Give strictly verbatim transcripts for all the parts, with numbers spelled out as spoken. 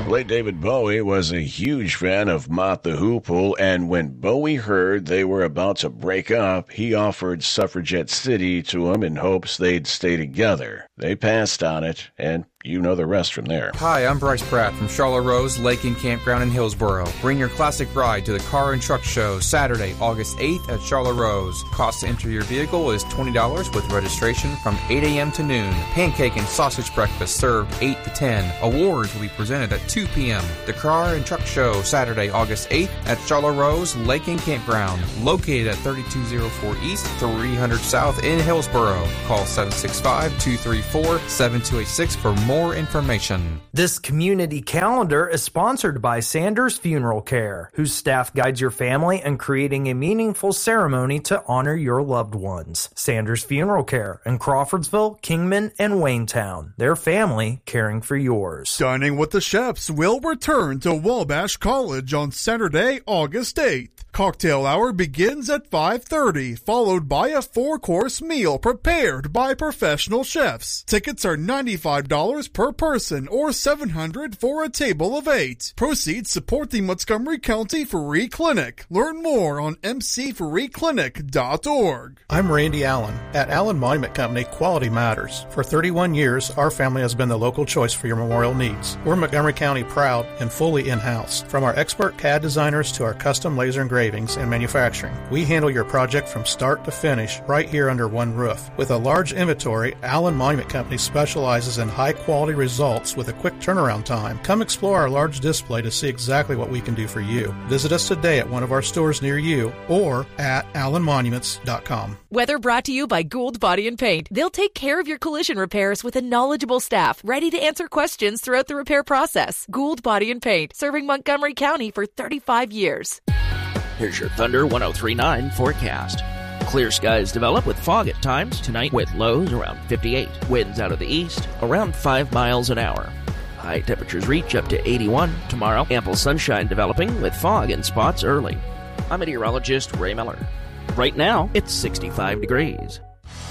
Late David Bowie was a huge fan of Mott the Hoople, and when Bowie heard they were about to break up, he offered Suffragette City to him in hopes they'd stay together. They passed on it, and you know the rest from there. Hi, I'm Bryce Pratt from Charlotte Rose Lake and Campground in Hillsboro. Bring your classic ride to the Car and Truck Show Saturday, August eighth at Charlotte Rose. Cost to enter your vehicle is twenty dollars with registration from eight a.m. to noon. Pancake and sausage breakfast served eight to ten. Awards will be presented at two p.m. The Car and Truck Show Saturday, August eighth at Charlotte Rose Lake and Campground. Located at thirty-two oh four East, three hundred South in Hillsboro. Call seven six five, two three four, seven two eight six for more information. This community calendar is sponsored by Sanders Funeral Care, whose staff guides your family in creating a meaningful ceremony to honor your loved ones. Sanders Funeral Care in Crawfordsville, Kingman, and Waynetown. Their family caring for yours. Dining with the Chefs will return to Wabash College on Saturday, August eighth. Cocktail hour begins at five thirty, followed by a four-course meal prepared by professional chefs. Tickets are ninety-five dollars per person or seven hundred dollars for a table of eight. Proceeds support the Montgomery County Free Clinic. Learn more on m c free clinic dot org. I'm Randy Allen. At Allen Monument Company, quality matters. For thirty-one years, our family has been the local choice for your memorial needs. We're Montgomery County proud and fully in-house. From our expert C A D designers to our custom laser engravings and manufacturing, we handle your project from start to finish right here under one roof. With a large inventory, Allen Monument Company specializes in high-quality results with a quick turnaround time. Come explore our large display to see exactly what we can do for you. Visit us today at one of our stores near you or at allen monuments dot com. Weather brought to you by Gould Body and Paint. They'll take care of your collision repairs with a knowledgeable staff ready to answer questions throughout the repair process. Gould Body and Paint, serving Montgomery County for thirty-five years. Here's your Thunder one oh three point nine forecast. Clear skies develop with fog at times tonight with lows around fifty-eight. Winds out of the east around five miles an hour. High temperatures reach up to eighty-one tomorrow. Ample sunshine developing with fog in spots early. I'm meteorologist Ray Miller. Right now, it's sixty-five degrees.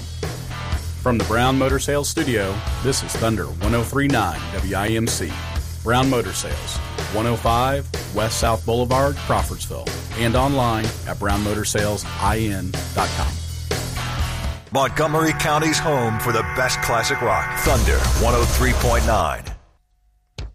From the Brown Motor Sales Studio, this is Thunder one oh three point nine W I M C. Brown Motor Sales, one oh five West South Boulevard, Crawfordsville, and online at brown motor sales I N dot com. Montgomery County's home for the best classic rock. Thunder one oh three point nine.